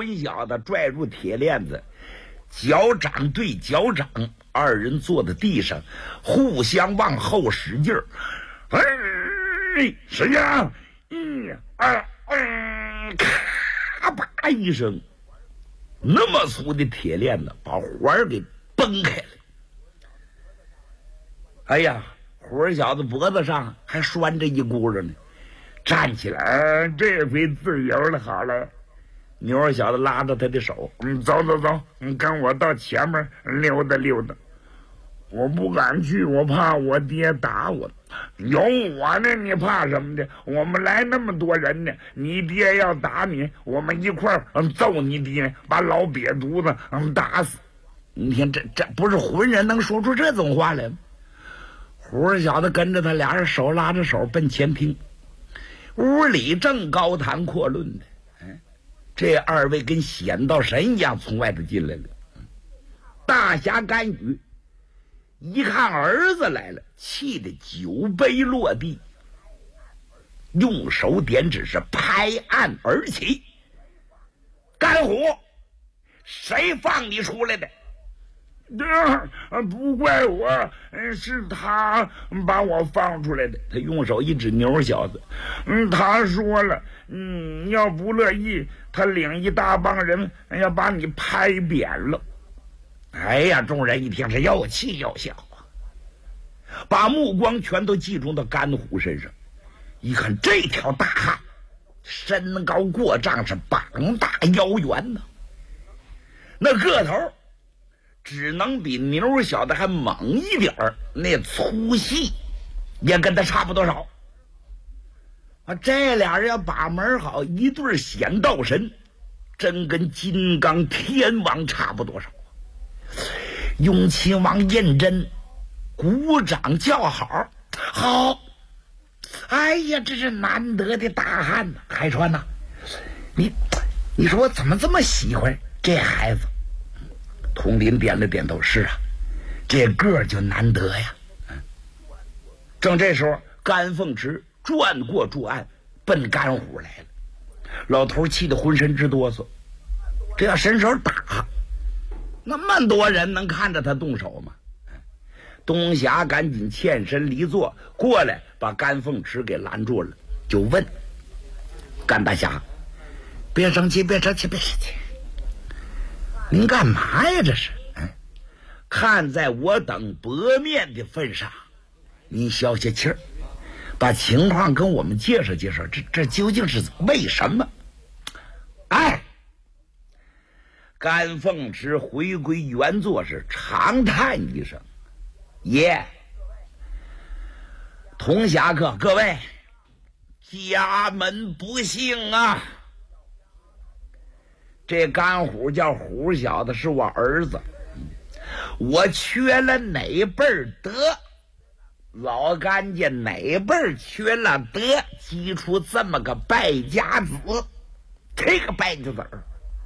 混小子拽住铁链子，脚掌对脚掌，二人坐在地上，互相往后使劲儿。使劲儿！1、2、咔吧一声，那么粗的铁链子把环儿给崩开了。哎呀，混小子脖子上还拴着一轱辘呢，站起来，这回自由了。好了，牛小子拉着他的手，走，你跟我到前面溜达溜达。我不敢去，我怕我爹打我。有我呢，你怕什么的？我们来那么多人呢，你爹要打你，我们一块儿揍你爹，把老瘪犊子打死。你看这不是浑人能说出这种话来吗？胡小子跟着他，俩人手拉着手奔前厅。屋里正高谈阔论呢，这二位跟显道神一样从外头进来了。大侠甘宇一看儿子来了，气得酒杯落地，用手点指是拍案而起。甘虎，谁放你出来的？不怪我，是他把我放出来的。他用手一指牛小子，他说了，要不乐意，他领一大帮人要把你拍扁了。哎呀，众人一听是又气又笑啊，把目光全都集中到甘虎身上。一看这条大汉，身高过丈，是膀大腰圆呢，那个头只能比牛小子还猛一点儿，那粗细也跟他差不多少。这俩人要把门好，一对显道神，真跟金刚天王差不多少。雍亲王胤禛鼓掌叫好，好！哎呀，这是难得的大汉呐！海川呐，你说我怎么这么喜欢这孩子？佟林点了点头，是啊，这个就难得呀。正这时候，甘凤池转过柱案，奔甘虎来了。老头气得浑身直哆嗦，这要伸手打，那么多人能看着他动手吗？东侠赶紧欠身离座过来，把甘凤池给拦住了，就问甘大侠：“别生气，别生气，别生气，您干嘛呀？这是？看在我等薄面的份上，您消消气儿，把情况跟我们介绍介绍，这究竟是为什么？”哎，甘凤池回归原座，是长叹一声：“爷，同侠客，各位，家门不幸啊！这甘虎叫虎小子，是我儿子，我缺了哪辈儿德，老甘家哪辈儿缺了德，激出这么个败家子。这个败家子儿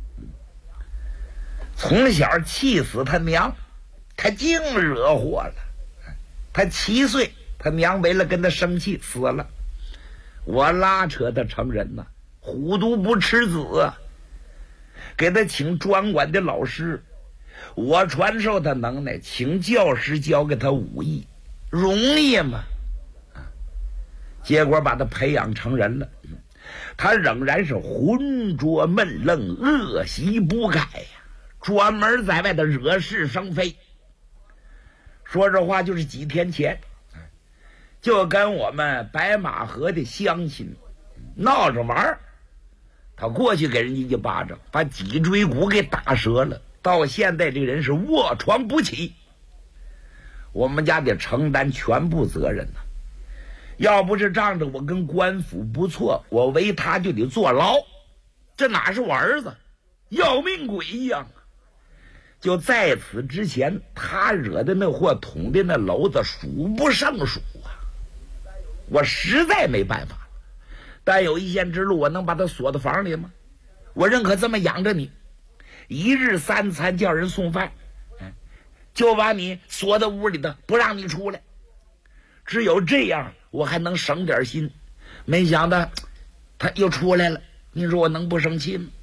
从小气死他娘，他净惹祸了。他7岁，他娘为了跟他生气死了，我拉扯他成人呐，虎毒不吃子啊，给他请专管的老师，我传授他能耐，请教师教给他武艺，容易吗？结果把他培养成人了，他仍然是浑浊闷愣，恶习不改呀，专门在外头惹是生非。说这话就是几天前，就跟我们白马河的乡亲闹着玩儿，他过去给人家一巴掌，把脊椎骨给打折了，到现在这人是卧床不起。我们家得承担全部责任呐，要不是仗着我跟官府不错，我为他就得坐牢，这哪是我儿子，要命鬼一样。就在此之前，他惹的那祸，捅的那篓子数不胜数啊！我实在没办法，但有一线之路，我能把他锁到房里吗？我认可这么养着你，1日3餐叫人送饭，就把你锁在屋里的，不让你出来。只有这样，我还能省点心。没想到他又出来了，你说我能不生气吗？